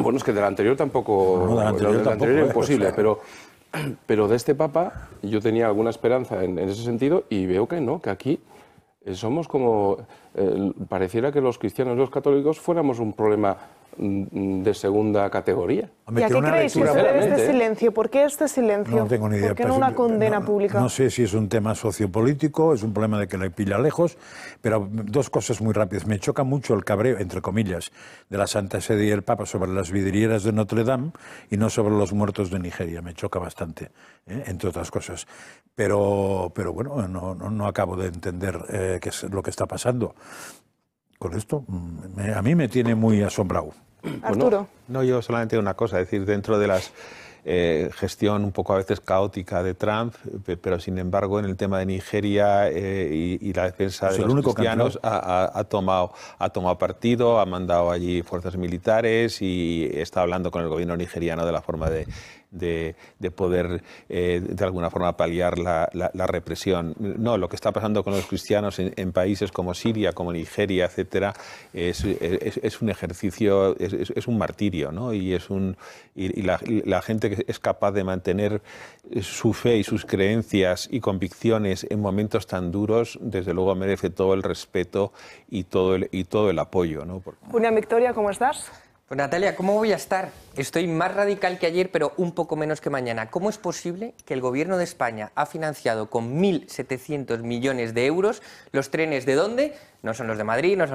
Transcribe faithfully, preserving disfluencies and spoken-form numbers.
Bueno, es que del anterior tampoco, no, del anterior, del tampoco, anterior era ¿eh? imposible, O sea, pero, pero de este Papa yo tenía alguna esperanza en, en ese sentido y veo que no, que aquí eh, somos como, eh, pareciera que los cristianos y los católicos fuéramos un problema mm, de segunda categoría. ¿Y a qué creéis que se debe este silencio? ¿Por qué este silencio? No tengo ni idea. ¿Por qué no una condena no, pública? No sé si es un tema sociopolítico, es un problema de que le pilla lejos, pero dos cosas muy rápidas. Me choca mucho el cabreo, entre comillas, de la Santa Sede y el Papa sobre las vidrieras de Notre Dame y no sobre los muertos de Nigeria. Me choca bastante, ¿eh? Entre otras cosas. Pero, pero bueno, no, no, no acabo de entender eh, qué es lo que está pasando. Con esto, me, a mí me tiene muy asombrado. Arturo. No, yo solamente una cosa, es decir, dentro de las eh, gestión un poco a veces caótica de Trump, pero sin embargo en el tema de Nigeria eh, y, y la defensa es de los cristianos ha, ha, ha, tomado, ha tomado partido, ha mandado allí fuerzas militares y está hablando con el gobierno nigeriano de la forma de De, de poder, eh, de alguna forma, paliar la, la, la represión. No, lo que está pasando con los cristianos en, en países como Siria, como Nigeria, etcétera, es, es, es un ejercicio, es, es un martirio, ¿no? Y, es un, y, y la, la gente que es capaz de mantener su fe y sus creencias y convicciones en momentos tan duros, desde luego merece todo el respeto y todo el, y todo el apoyo, ¿no? Porque... Julián Victoria, ¿cómo estás? Pues Natalia, ¿cómo voy a estar? Estoy más radical que ayer, pero un poco menos que mañana. ¿Cómo es posible que el Gobierno de España ha financiado con mil setecientos millones de euros los trenes de dónde? No son los de Madrid, no son